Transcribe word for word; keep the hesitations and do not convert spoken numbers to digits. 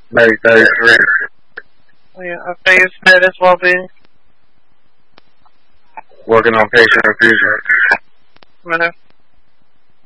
Maybe thirty-three. Yeah, okay, your status well-being. Working on patient infusion. Minute.